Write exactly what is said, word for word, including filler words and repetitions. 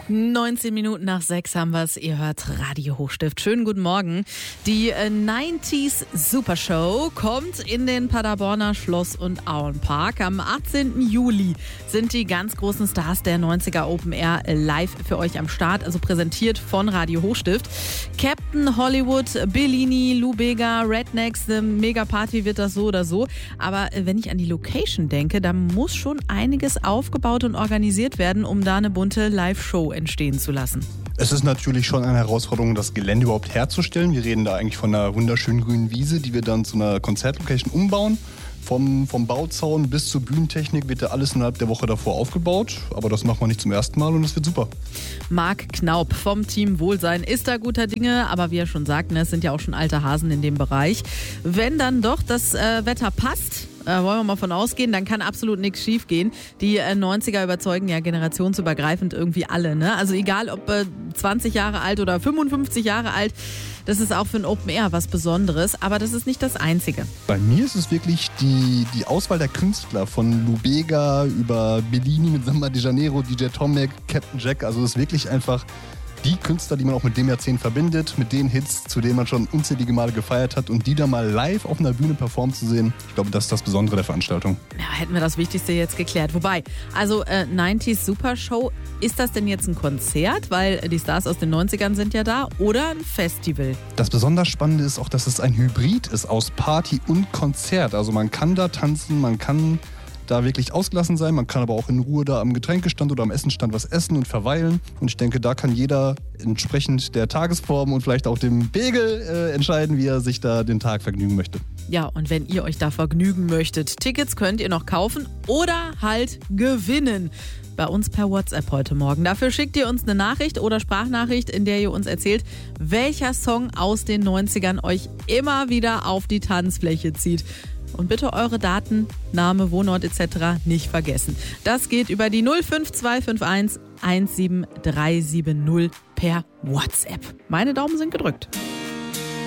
neunzehn Minuten nach sechs haben wir es. Ihr hört Radio Hochstift. Schönen guten Morgen. Die äh, neunziger Super Show kommt in den Paderborner Schloss- und Auenpark. Am achtzehnten Juli sind die ganz großen Stars der neunziger Open Air live für euch am Start. Also präsentiert von Radio Hochstift. Captain Hollywood, Bellini, Lou Bega, Rednecks, eine Mega-Party wird das so oder so. Aber äh, wenn ich an die Location denke, da muss schon einiges aufgebaut und organisiert werden, um da eine bunte Live-Show entstehen zu lassen. Es ist natürlich schon eine Herausforderung, das Gelände überhaupt herzustellen. Wir reden da eigentlich von einer wunderschönen grünen Wiese, die wir dann zu einer Konzertlocation umbauen. Vom, vom Bauzaun bis zur Bühnentechnik wird da alles innerhalb der Woche davor aufgebaut. Aber das machen wir nicht zum ersten Mal und es wird super. Marc Knaup vom Team Wohlsein ist da guter Dinge. Aber wie er schon sagt, ne, es sind ja auch schon alte Hasen in dem Bereich. Wenn dann doch das äh, Wetter passt, Äh, wollen wir mal von ausgehen, dann kann absolut nichts schief gehen. Die äh, neunziger überzeugen ja generationsübergreifend irgendwie alle. Ne? Also egal ob äh, zwanzig Jahre alt oder fünfundfünfzig Jahre alt, das ist auch für ein Open Air was Besonderes. Aber das ist nicht das Einzige. Bei mir ist es wirklich die, die Auswahl der Künstler von Lou Bega über Bellini mit Samba de Janeiro, D J Tomek, Captain Jack. Also es ist wirklich einfach die Künstler, die man auch mit dem Jahrzehnt verbindet, mit den Hits, zu denen man schon unzählige Male gefeiert hat und die dann mal live auf einer Bühne performen zu sehen. Ich glaube, das ist das Besondere der Veranstaltung. Ja, hätten wir das Wichtigste jetzt geklärt. Wobei, also äh, neunziger Super Show, ist das denn jetzt ein Konzert? Weil die Stars aus den neunzigern sind ja da, oder ein Festival? Das besonders Spannende ist auch, dass es ein Hybrid ist aus Party und Konzert. Also man kann da tanzen, man kann da wirklich ausgelassen sein. Man kann aber auch in Ruhe da am Getränkestand oder am Essenstand was essen und verweilen. Und ich denke, da kann jeder entsprechend der Tagesform und vielleicht auch dem Pegel äh, entscheiden, wie er sich da den Tag vergnügen möchte. Ja, und wenn ihr euch da vergnügen möchtet, Tickets könnt ihr noch kaufen oder halt gewinnen. Bei uns per WhatsApp heute Morgen. Dafür schickt ihr uns eine Nachricht oder Sprachnachricht, in der ihr uns erzählt, welcher Song aus den neunzigern euch immer wieder auf die Tanzfläche zieht. Und bitte eure Daten, Name, Wohnort et cetera nicht vergessen. Das geht über die null fünf zwei fünf eins eins sieben drei sieben null per WhatsApp. Meine Daumen sind gedrückt.